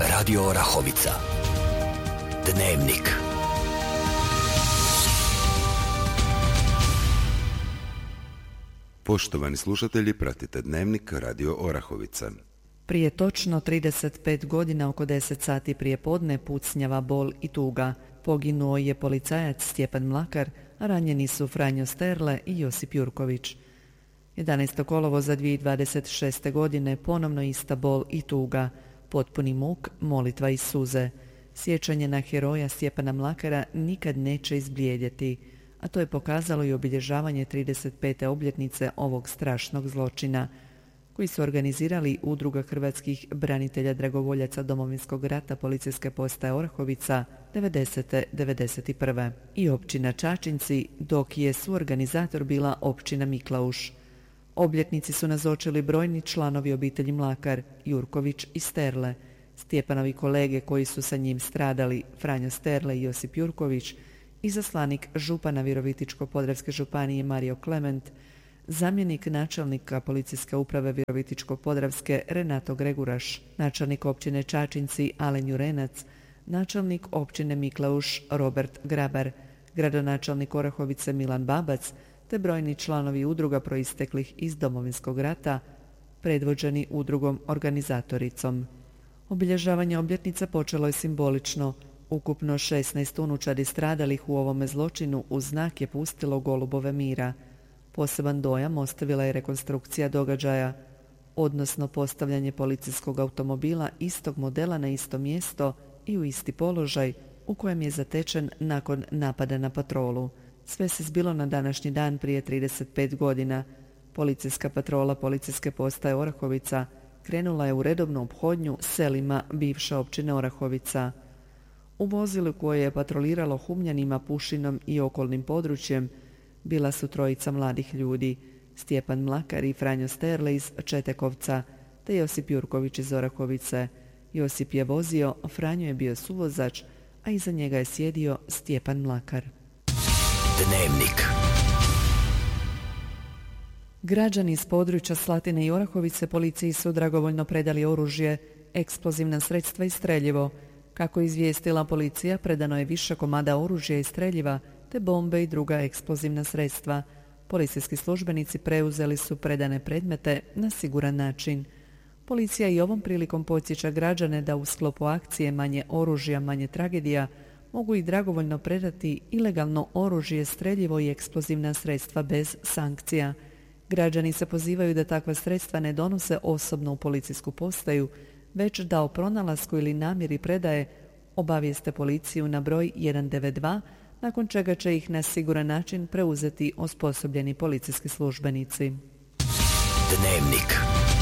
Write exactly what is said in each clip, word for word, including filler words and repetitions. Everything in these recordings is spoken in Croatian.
Radio Orahovica. Dnevnik. Poštovani slušatelji, pratite Dnevnik Radio Orahovica. Prije točno trideset pet godina, oko deset sati prije podne, pucnjava, bol i tuga. Poginuo je policajac Stjepan Mlakar, a ranjeni su Franjo Sterle i Josip Jurković. jedanaestog kolovoza dvije tisuće dvadeset šeste. godine ponovno ista bol i tuga, potpuni muk, molitva i suze. Sjećanje na heroja Stjepana Mlakara nikad neće izblijedjeti, a to je pokazalo i obilježavanje trideset pete obljetnice ovog strašnog zločina, koji su organizirali Udruga hrvatskih branitelja dragovoljaca Domovinskog rata Policijske postaje Orahovica devedesete do devedeset prve. i općina Čačinci, dok je suorganizator bila općina Miklauš. Obljetnici su nazočili brojni članovi obitelji Mlakar, Jurković i Sterle, Stjepanovi kolege koji su sa njim stradali, Franjo Sterle i Josip Jurković, izaslanik župana Virovitičko-podravske županije Mario Klement, zamjenik načelnika policijske uprave Virovitičko-podravske Renato Greguraš, načelnik općine Čačinci Alen Jurenac, načelnik općine Miklauš Robert Grabar, gradonačelnik Orahovice Milan Babac, te brojni članovi udruga proisteklih iz Domovinskog rata, predvođeni udrugom organizatoricom. Obilježavanje obljetnica počelo je simbolično. Ukupno šesnaest unučadi stradalih u ovome zločinu uz znak je pustilo golubove mira. Poseban dojam ostavila je rekonstrukcija događaja, odnosno postavljanje policijskog automobila istog modela na isto mjesto i u isti položaj u kojem je zatečen nakon napada na patrolu. Sve se zbilo na današnji dan prije trideset pet godina. Policijska patrola Policijske postaje Orahovica krenula je u redovnu ophodnju selima bivše općine Orahovica. U vozilu koje je patroliralo Humljanima, Pušinom i okolnim područjem bila su trojica mladih ljudi, Stjepan Mlakar i Franjo Sterle iz Četekovca, te Josip Jurković iz Orahovice. Josip je vozio, Franjo je bio suvozač, a iza njega je sjedio Stjepan Mlakar. Dnevnik. Građani iz područja Slatine i Orahovice policiji su dragovoljno predali oružje, eksplozivna sredstva i streljivo. Kako je izvijestila policija, predano je više komada oružja i streljiva, te bombe i druga eksplozivna sredstva. Policijski službenici preuzeli su predane predmete na siguran način. Policija i ovom prilikom podsjeća građane da u sklopu akcije Manje oružja, manje tragedija mogu i dragovoljno predati ilegalno oružje, streljivo i eksplozivna sredstva bez sankcija. Građani se pozivaju da takva sredstva ne donose osobno u policijsku postaju, već da o pronalasku ili namjeri predaje obavijeste policiju na broj jedan devet dva, nakon čega će ih na siguran način preuzeti osposobljeni policijski službenici. Dnevnik.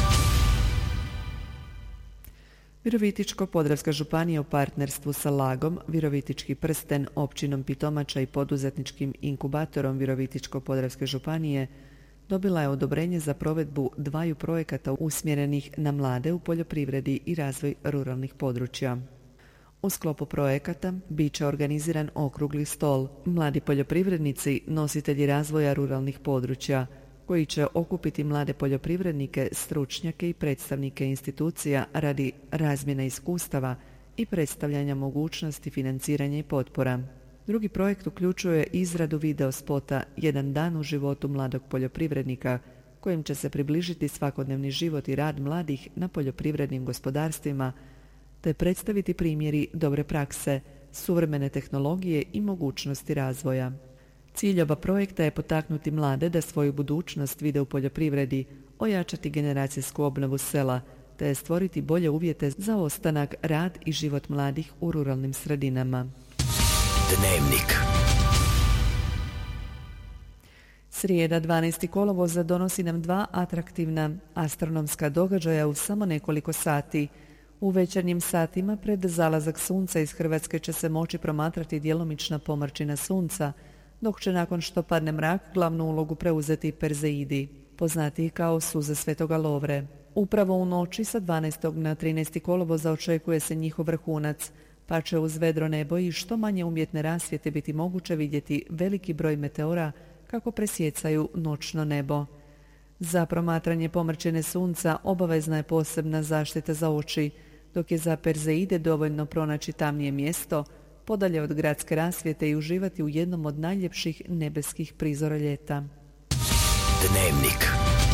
Virovitičko-podravska županija u partnerstvu sa Lagom, Virovitički prsten, općinom Pitomača i poduzetničkim inkubatorom Virovitičko-podravske županije dobila je odobrenje za provedbu dvaju projekata usmjerenih na mlade u poljoprivredi i razvoj ruralnih područja. U sklopu projekata bit će organiziran okrugli stol Mladi poljoprivrednici, nositelji razvoja ruralnih područja, koji će okupiti mlade poljoprivrednike, stručnjake i predstavnike institucija radi razmjene iskustava i predstavljanja mogućnosti financiranja i potpora. Drugi projekt uključuje izradu video spota Jedan dan u životu mladog poljoprivrednika, kojim će se približiti svakodnevni život i rad mladih na poljoprivrednim gospodarstvima, te predstaviti primjeri dobre prakse, suvremene tehnologije i mogućnosti razvoja. Cilj oba projekta je potaknuti mlade da svoju budućnost vide u poljoprivredi, ojačati generacijsku obnovu sela, te stvoriti bolje uvjete za ostanak, rad i život mladih u ruralnim sredinama. Dnevnik. Srijeda dvanaestog kolovoza donosi nam dva atraktivna astronomska događaja u samo nekoliko sati. U večernjim satima pred zalazak sunca iz Hrvatske će se moći promatrati djelomična pomrčina sunca, dok će nakon što padne mrak glavnu ulogu preuzeti Perzeidi, poznatiji kao suze Svetoga Lovre. Upravo u noći sa dvanaestog na trinaesti kolovoza očekuje se njihov vrhunac, pa će uz vedro nebo i što manje umjetne rasvjete biti moguće vidjeti veliki broj meteora kako presjecaju noćno nebo. Za promatranje pomrčine sunca obavezna je posebna zaštita za oči, dok je za Perzeide dovoljno pronaći tamnije mjesto, podalje od gradske rasvijete i uživati u jednom od najljepših nebeskih prizora ljeta. Dnevnik.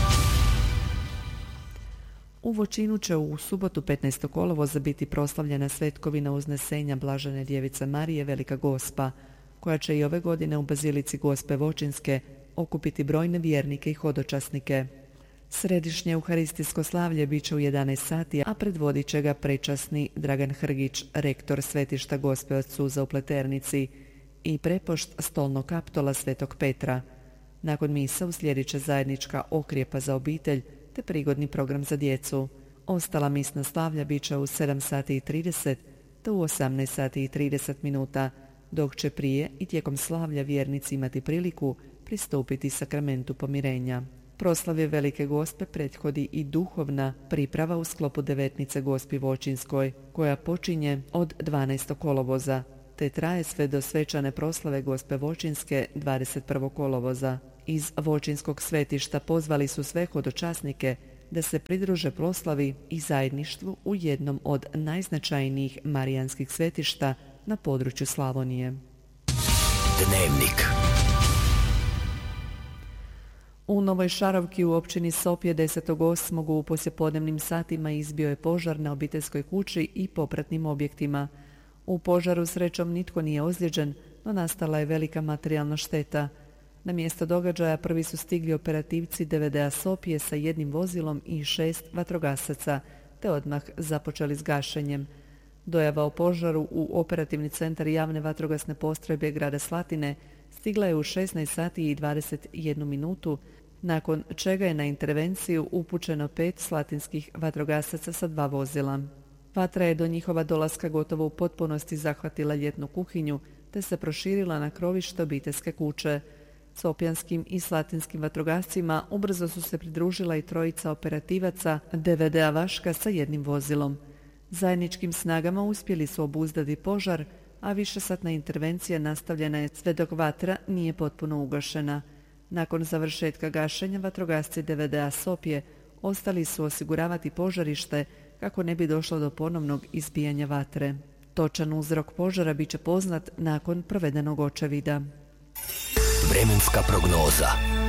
U Voćinu će u subotu petnaestog kolovoza biti proslavljena svetkovina uznesenja Blažene djevice Marije Velika Gospa, koja će i ove godine u Bazilici Gospe Voćinske okupiti brojne vjernike i hodočasnike. Središnje euharistijsko slavlje bit će u jedanaest sati, a predvodit će ga prečasni Dragan Hrgić, rektor svetišta Gospe od Suza u Pleternici i prepošt stolnog kaptola Svetog Petra. Nakon misa uslijedit će zajednička okrijepa za obitelj te prigodni program za djecu. Ostala misna slavlja bit će u sedam sati i trideset te u osamnaest sati i trideset minuta, dok će prije i tijekom slavlja vjernici imati priliku pristupiti sakramentu pomirenja. Proslavi Velike Gospe prethodi i duhovna priprava u sklopu devetnice Gospi Voćinskoj, koja počinje od dvanaestog kolovoza, te traje sve do svečane proslave Gospe Voćinske dvadeset prvog kolovoza. Iz Voćinskog svetišta pozvali su sve hodočasnike da se pridruže proslavi i zajedništvu u jednom od najznačajnijih marijanskih svetišta na području Slavonije. Dnevnik. U Novoj Šarovki u općini Sopje desetog osmog u poslijepodnevnim satima izbio je požar na obiteljskoj kući i popratnim objektima. U požaru srećom nitko nije ozlijeđen, no nastala je velika materijalna šteta. Na mjesto događaja prvi su stigli operativci D V D-a Sopje sa jednim vozilom i šest vatrogasaca, te odmah započeli s gašenjem. Dojava o požaru u operativni centar javne vatrogasne postrojbe grada Slatine stigla je u šesnaest sati i dvadeset jednu minutu, nakon čega je na intervenciju upućeno pet slatinskih vatrogasaca sa dva vozila. Vatra je do njihova dolaska gotovo u potpunosti zahvatila ljetnu kuhinju, te se proširila na krovište obiteljske kuće. Sopjanskim i slatinskim vatrogascima ubrzo su se pridružila i trojica operativaca D V D-a Vaška sa jednim vozilom. Zajedničkim snagama uspjeli su obuzdati požar, a višesatna intervencija nastavljena je sve dok vatra nije potpuno ugašena. Nakon završetka gašenja, vatrogasci D V D-a Sopje ostali su osiguravati požarište kako ne bi došlo do ponovnog izbijanja vatre. Točan uzrok požara bit će poznat nakon provedenog očevida. Vremenska prognoza.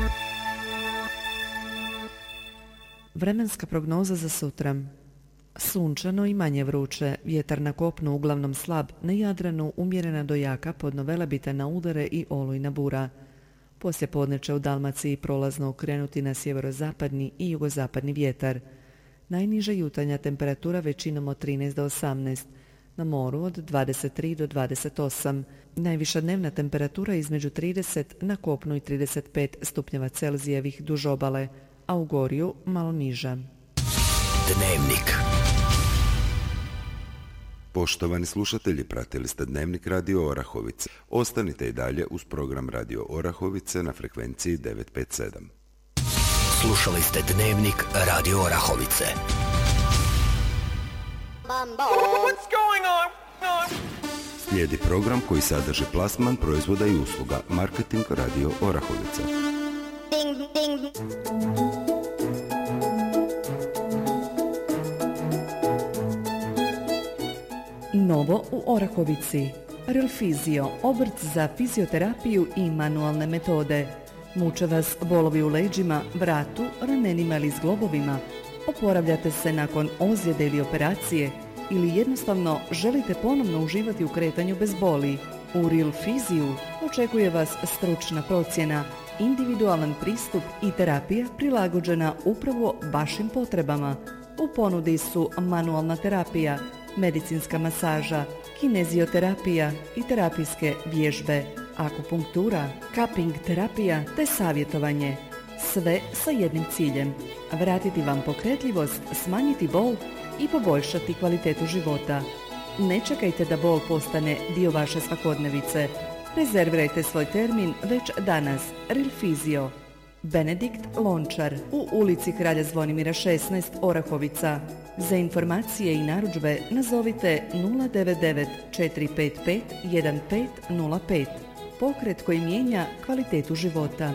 Vremenska prognoza za sutra. Sunčano i manje vruće, vjetar na kopnu uglavnom slab, na Jadranu umjerena do jaka, podno velebitana udare i olujna bura. Poslije podne će u Dalmaciji prolazno okrenuti na sjeverozapadni i jugozapadni vjetar. Najniža jutarnja temperatura većinom od trinaest do osamnaest, na moru od dvadeset tri do dvadeset osam. Najviša dnevna temperatura između trideset na kopnu i trideset pet stupnjeva Celzijevih duž obale, a u Gorju malo niža. Dnevnik. Poštovani slušatelji, pratili ste Dnevnik Radio Orahovice. Ostanite i dalje uz program Radio Orahovice na frekvenciji devet pet sedam. Slušali ste Dnevnik Radio Orahovice. What's going on? Slijedi program koji sadrži plasman proizvoda i usluga. Marketing Radio Orahovica. Novo u Orahovici. Relfizio, obrt za fizioterapiju i manualne metode. Muče vas bolovi u leđima, vratu, ramenima ili zglobovima. Oporavljate se nakon ozljede ili operacije ili jednostavno želite ponovno uživati u kretanju bez boli. U Relfiziju očekuje vas stručna procjena, individualan pristup i terapija prilagođena upravo vašim potrebama. U ponudi su manualna terapija, medicinska masaža, kinezioterapija i terapijske vježbe, akupunktura, cupping terapija te savjetovanje. Sve sa jednim ciljem: vratiti vam pokretljivost, smanjiti bol i poboljšati kvalitetu života. Ne čekajte da bol postane dio vaše svakodnevice. Rezervirajte svoj termin već danas. Relfizio. Benedikt Lončar u ulici Kralja Zvonimira šesnaest, Orahovica. Za informacije i narudžbe nazovite nula devet devet četiri pet pet jedan pet nula pet. Pokret koji mijenja kvalitetu života.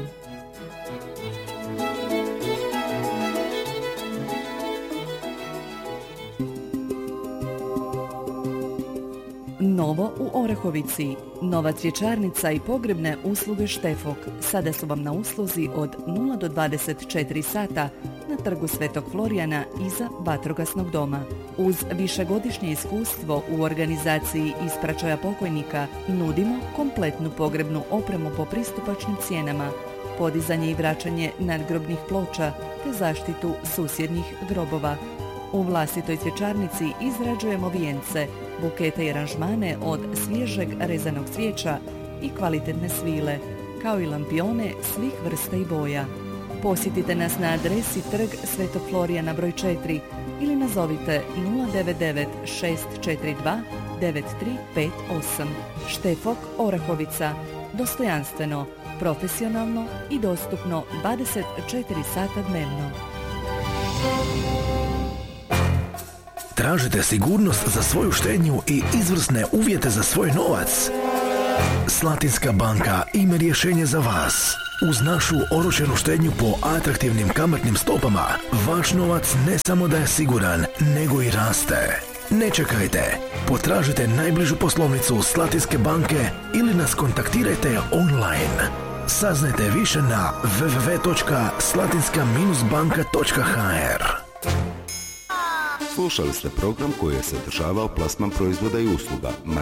Novo u Orahovici. Nova cvjećarnica i pogrebne usluge Štefok. Sada su vam na usluzi od nula do dvadeset četiri sata na trgu Svetog Florijana iza vatrogasnog doma. Uz višegodišnje iskustvo u organizaciji ispraćaja pokojnika nudimo kompletnu pogrebnu opremu po pristupačnim cijenama, podizanje i vraćanje nadgrobnih ploča te zaštitu susjednih grobova. U vlastitoj cvjećarnici izrađujemo vijence, bukete i aranžmane od svježeg rezanog cvijeća i kvalitetne svile, kao i lampione svih vrsta i boja. Posjetite nas na adresi Trg Svetog Florijana broj četiri ili nazovite nula devet devet šest četiri dva devet tri pet osam. Štefok Orahovica. Dostojanstveno, profesionalno i dostupno dvadeset četiri sata dnevno. Tražite sigurnost za svoju štednju i izvrsne uvjete za svoj novac? Slatinska banka ima rješenje za vas. Uz našu oročenu štednju po atraktivnim kamatnim stopama, vaš novac ne samo da je siguran, nego i raste. Ne čekajte, potražite najbližu poslovnicu Slatinske banke ili nas kontaktirajte online. Saznajte više na w w w točka slatinska banka točka h r. Slušali ste program koji je sadržavao plasman proizvoda i usluga